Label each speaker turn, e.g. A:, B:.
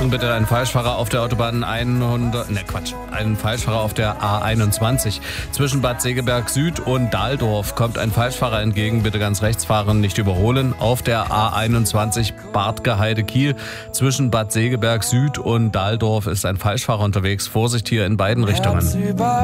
A: Achtung bitte, ein Falschfahrer auf der Autobahn ein Falschfahrer auf der A21. Zwischen Bad Segeberg Süd und Dahldorf kommt ein Falschfahrer entgegen. Bitte ganz rechts fahren, nicht überholen. Auf der A21 Bartgeheide Kiel. Zwischen Bad Segeberg Süd und Dahldorf ist ein Falschfahrer unterwegs. Vorsicht hier in beiden Richtungen.